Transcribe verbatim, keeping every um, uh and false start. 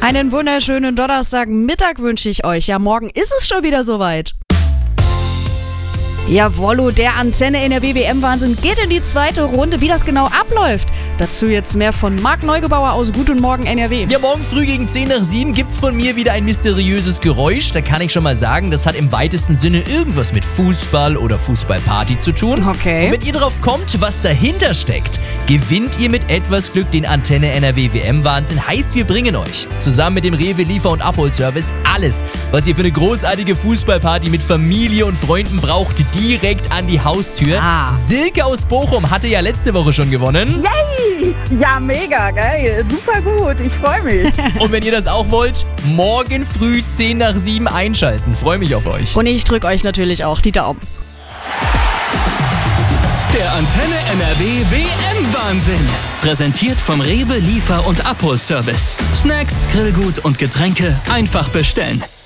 Einen wunderschönen Donnerstagmittag wünsche ich euch. Ja, morgen ist es schon wieder soweit. Jawollo, der Antenne N R W W M-Wahnsinn geht in die zweite Runde. Wie das genau abläuft, dazu jetzt mehr von Marc Neugebauer aus Guten Morgen N R W. Ja, morgen früh gegen zehn nach sieben gibt's von mir wieder ein mysteriöses Geräusch. Da kann ich schon mal sagen, das hat im weitesten Sinne irgendwas mit Fußball oder Fußballparty zu tun. Okay. Und wenn ihr drauf kommt, was dahinter steckt, gewinnt ihr mit etwas Glück den Antenne N R W W M-Wahnsinn. Heißt, wir bringen euch zusammen mit dem Rewe Liefer- und Abholservice alles, was ihr für eine großartige Fußballparty mit Familie und Freunden braucht, direkt an die Haustür. Ah. Silke aus Bochum hatte ja letzte Woche schon gewonnen. Yay! Ja, mega geil. Super gut. Ich freue mich. Und wenn ihr das auch wollt, morgen früh zehn nach sieben einschalten. Freue mich auf euch. Und ich drücke euch natürlich auch die Daumen. Der Antenne N R W W M-Wahnsinn. Präsentiert vom Rewe Liefer- und Abholservice. Snacks, Grillgut und Getränke einfach bestellen.